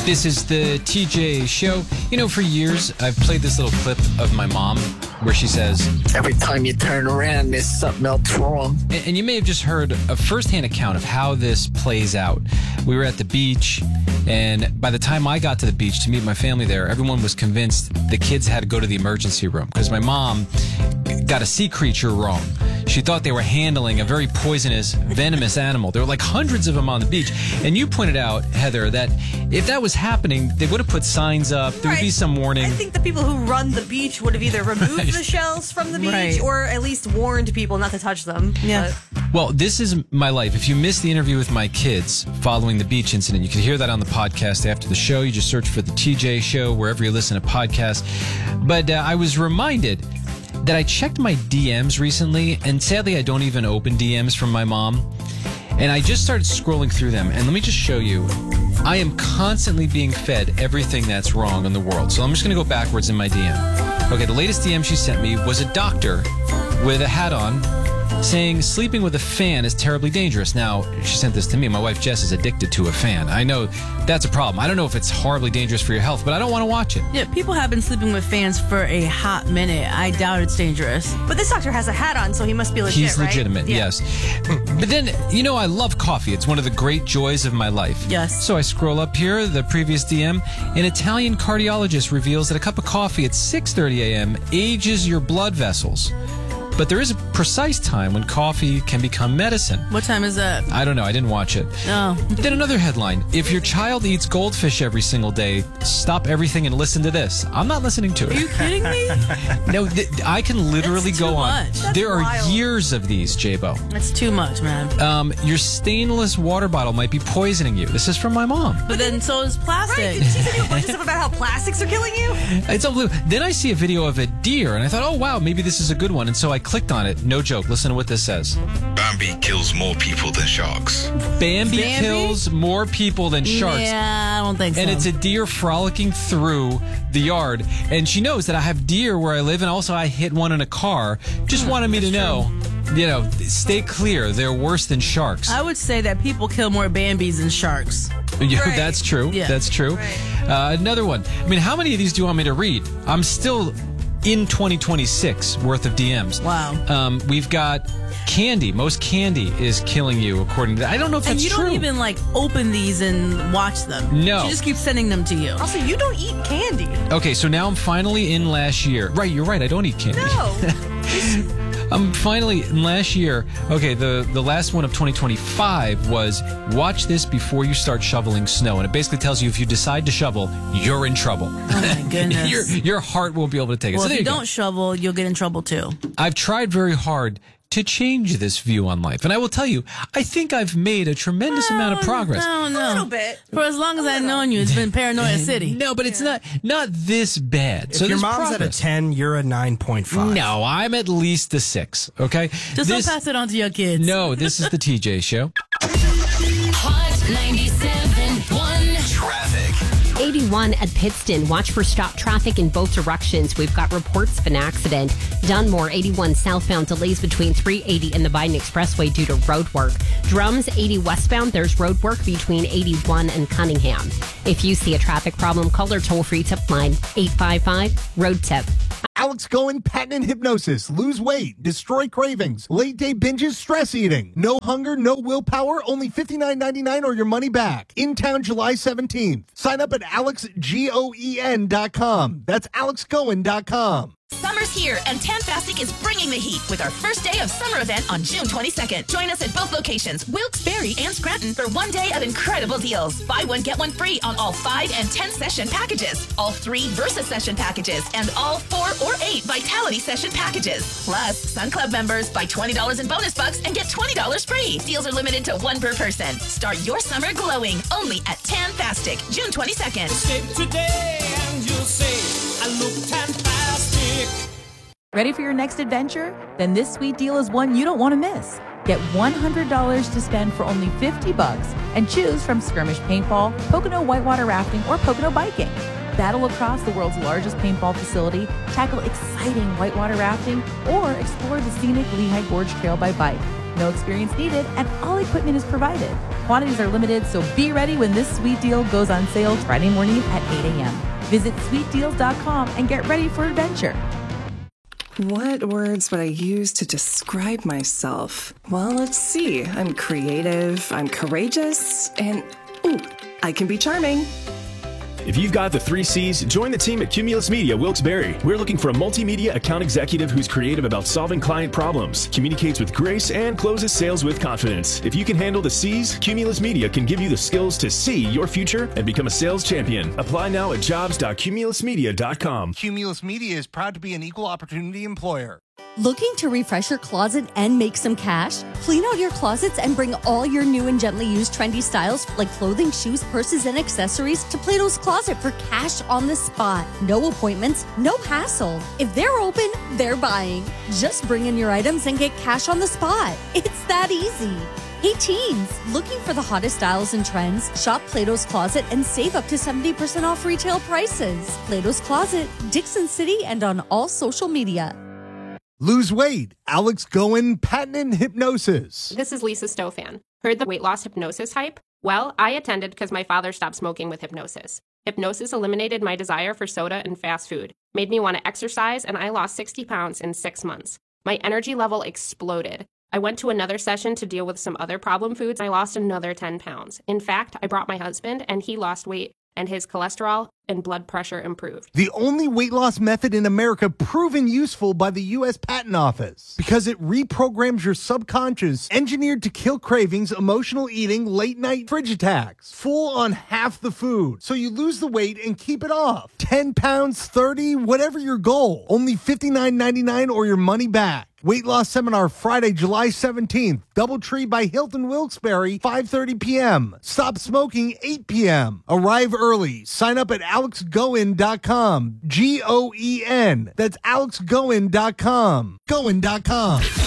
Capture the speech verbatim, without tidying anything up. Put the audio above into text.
This is the T J Show. You know, for years, I've played this little clip of my mom where she says, every time you turn around, there's something else wrong. and, and you may have just heard a firsthand account of how this plays out. We were at the beach, and by the time I got to the beach to meet my family there, everyone was convinced the kids had to go to the emergency room because my mom got a sea creature wrong. She thought they were handling a very poisonous, venomous animal. There were like hundreds of them on the beach. And you pointed out, Heather, that if that was happening, they would have put signs up. There would be some warning. I think the people who run the beach would have either removed right. the shells from the beach right. or at least warned people not to touch them. Yeah. But. Well, this is my life. If you missed the interview with my kids following the beach incident, you can hear that on the podcast after the show. You just search for the T J Show wherever you listen to podcasts. But uh, I was reminded that I checked my D Ms recently, and sadly I don't even open D Ms from my mom. And I just started scrolling through them, and let me just show you. I am constantly being fed everything that's wrong in the world. So I'm just going to go backwards in my D M. Okay, the latest D M she sent me was a doctor with a hat on saying sleeping with a fan is terribly dangerous. Now, she sent this to me. My wife, Jess, is addicted to a fan. I know that's a problem. I don't know if it's horribly dangerous for your health, but I don't want to watch it. Yeah, people have been sleeping with fans for a hot minute. I doubt it's dangerous. But this doctor has a hat on, so he must be legit, He's right? legitimate, Yeah. yes. But then, you know, I love coffee. It's one of the great joys of my life. Yes. So I scroll up here, the previous D M. An Italian cardiologist reveals that a cup of coffee at six thirty a.m. ages your blood vessels. But there is a precise time when coffee can become medicine. What time is that? I don't know. I didn't watch it. No. Then another headline. If your child eats goldfish every single day, stop everything and listen to this. I'm not listening to it. Are you kidding me? No, th- I can literally That's go too on. much. That's There are wild. years of these, J-Bo. That's too much, man. Um, your stainless water bottle might be poisoning you. This is from my mom. But then so is plastic. Right, did she send you a bunch of stuff about how plastics are killing you? It's unbelievable. Then I see a video of a deer, and I thought, oh, wow, maybe this is a good one. And so I clicked on it. No joke. Listen to what this says. Bambi kills more people than sharks. Bambi, Bambi? kills more people than sharks. Yeah, I don't think so. And it's a deer frolicking through the yard. And she knows that I have deer where I live, and also I hit one in a car. Just wanted me to know, you know, stay clear. They're worse than sharks. I would say that people kill more Bambis than sharks. Yeah, Right. That's true. Yeah. That's true. Right. Uh, another one. I mean, how many of these do you want me to read? I'm still in twenty twenty-six worth of D Ms. Wow. Um, we've got candy. Most candy is killing you, according to that. I don't know if And that's you true. don't even like open these and watch them. No. She just keeps sending them to you. Also, you don't eat candy. Okay, so now I'm finally in last year. Right, you're right. I don't eat candy. No. I'm finally in last year. Okay, the, the last one of twenty twenty-five was watch this before you start shoveling snow. And it basically tells you if you decide to shovel, you're in trouble. Oh my goodness. your, your heart won't be able to take it. Well, So if there you you go. don't shovel, you'll get in trouble too. I've tried very hard to change this view on life. And I will tell you, I think I've made a tremendous amount of progress. I don't A know. little bit. For as long as I've known you, it's been Paranoia City. No, but it's not not this bad. If so your there's mom's at a progress. ten, you're a nine point five. No, I'm at least a six. Okay, Just this, don't pass it on to your kids. No, this is the T J Show. Hot ninety-seven point one. Traffic. eighty-one at Pittston. Watch for stop traffic in both directions. We've got reports of an accident. Dunmore, eighty-one southbound, delays between three eighty and the Biden Expressway due to road work. Drums, eighty westbound, there's road work between eighty-one and Cunningham. If you see a traffic problem, call our toll-free tip line, eight five five, road tip. Alex Cohen, patent hypnosis, lose weight, destroy cravings, late day binges, stress eating, no hunger, no willpower, only fifty-nine ninety-nine or your money back. In town July seventeenth. Sign up at alex goen dot com. That's alex goen dot com. Summer's here, and Tantastic is bringing the heat with our first day of summer event on June twenty-second. Join us at both locations, Wilkes-Barre and Scranton, for one day of incredible deals. Buy one, get one free on all five and ten session packages, all three Versus session packages, and all four or eight Vitality session packages. Plus, Sun Club members buy twenty dollars in bonus bucks and get twenty dollars free. Deals are limited to one per person. Start your summer glowing only at Tantastic, June twenty-second. Today and you'll say, I look fantastic. Ready for your next adventure? Then this sweet deal is one you don't want to miss. Get one hundred dollars to spend for only fifty bucks and choose from skirmish paintball, Pocono whitewater rafting, or Pocono biking. Battle across the world's largest paintball facility, tackle exciting whitewater rafting, or explore the scenic Lehigh Gorge Trail by bike. No experience needed, and all equipment is provided. Quantities are limited, so be ready when this sweet deal goes on sale Friday morning at eight a.m. Visit sweet deals dot com and get ready for adventure. What words would I use to describe myself? Well, let's see. I'm creative, I'm courageous, and ooh, I can be charming. If you've got the three C's, join the team at Cumulus Media Wilkes-Barre. We're looking for a multimedia account executive who's creative about solving client problems, communicates with grace, and closes sales with confidence. If you can handle the C's, Cumulus Media can give you the skills to see your future and become a sales champion. Apply now at jobs dot cumulus media dot com. Cumulus Media is proud to be an equal opportunity employer. Looking to refresh your closet and make some cash? Clean out your closets and bring all your new and gently used trendy styles like clothing, shoes, purses, and accessories to Plato's Closet for cash on the spot. No appointments, no hassle. If they're open, they're buying. Just bring in your items and get cash on the spot. It's that easy. Hey teens, looking for the hottest styles and trends? Shop Plato's Closet and save up to seventy percent off retail prices. Plato's Closet, Dixon City, and on all social media. Lose weight. Alex Goen, patented hypnosis. This is Lisa Stofan. Heard the weight loss hypnosis hype? Well, I attended because my father stopped smoking with hypnosis. Hypnosis eliminated my desire for soda and fast food, made me want to exercise, and I lost sixty pounds in six months. My energy level exploded. I went to another session to deal with some other problem foods. I lost another ten pounds. In fact, I brought my husband, and he lost weight, and his cholesterol and blood pressure improved. The only weight loss method in America proven useful by the U S Patent Office because it reprograms your subconscious, engineered to kill cravings, emotional eating, late night fridge attacks, full on half the food. So you lose the weight and keep it off. ten pounds, thirty, whatever your goal. Only fifty-nine ninety-nine or your money back. Weight loss seminar Friday, July seventeenth. Doubletree by Hilton Wilkes-Barre, five thirty p.m. Stop smoking, eight p.m. Arrive early. Sign up at alex goen dot com. G O E N. That's alex goen dot com. Goen dot com.